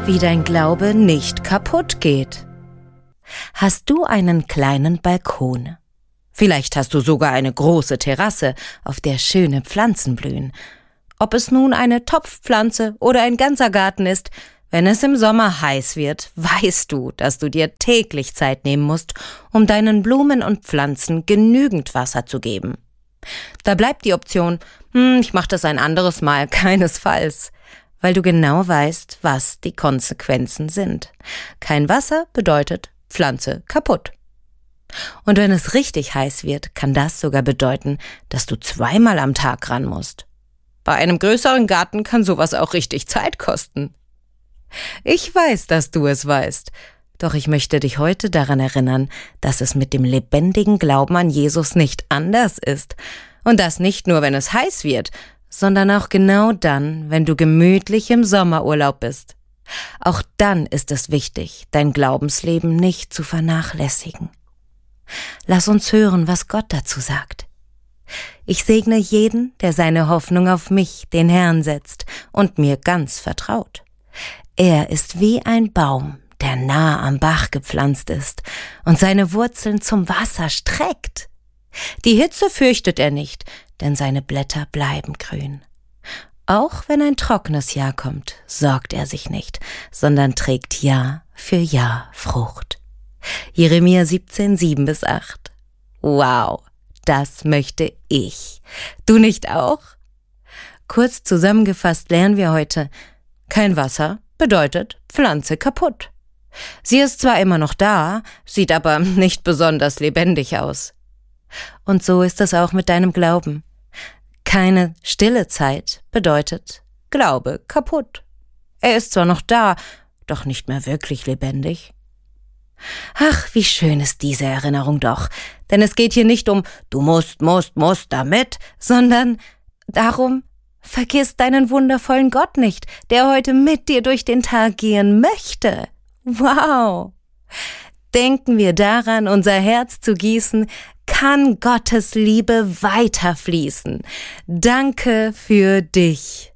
wie dein Glaube nicht kaputt geht. Hast du einen kleinen Balkon? Vielleicht hast du sogar eine große Terrasse, auf der schöne Pflanzen blühen. Ob es nun eine Topfpflanze oder ein ganzer Garten ist, wenn es im Sommer heiß wird, weißt du, dass du dir täglich Zeit nehmen musst, um deinen Blumen und Pflanzen genügend Wasser zu geben. Da bleibt die Option, ich mache das ein anderes Mal, keinesfalls, weil du genau weißt, was die Konsequenzen sind. Kein Wasser bedeutet Pflanze kaputt. Und wenn es richtig heiß wird, kann das sogar bedeuten, dass du 2-mal am Tag ran musst. Bei einem größeren Garten kann sowas auch richtig Zeit kosten. Ich weiß, dass du es weißt, doch ich möchte dich heute daran erinnern, dass es mit dem lebendigen Glauben an Jesus nicht anders ist. Und das nicht nur, wenn es heiß wird, sondern auch genau dann, wenn du gemütlich im Sommerurlaub bist. Auch dann ist es wichtig, dein Glaubensleben nicht zu vernachlässigen. Lass uns hören, was Gott dazu sagt. Ich segne jeden, der seine Hoffnung auf mich, den Herrn, setzt und mir ganz vertraut. Er ist wie ein Baum, der nah am Bach gepflanzt ist und seine Wurzeln zum Wasser streckt. Die Hitze fürchtet er nicht, denn seine Blätter bleiben grün. Auch wenn ein trockenes Jahr kommt, sorgt er sich nicht, sondern trägt Jahr für Jahr Frucht. Jeremia 17, 7-8. Wow, das möchte ich. Du nicht auch? Kurz zusammengefasst lernen wir heute, kein Wasser bedeutet Pflanze kaputt. Sie ist zwar immer noch da, sieht aber nicht besonders lebendig aus. Und so ist es auch mit deinem Glauben. Keine stille Zeit bedeutet Glaube kaputt. Er ist zwar noch da, doch nicht mehr wirklich lebendig. Ach, wie schön ist diese Erinnerung doch, denn es geht hier nicht um du musst damit, sondern darum, vergiss deinen wundervollen Gott nicht, der heute mit dir durch den Tag gehen möchte. Wow! Denken wir daran, unser Herz zu gießen, kann Gottes Liebe weiterfließen. Danke für dich.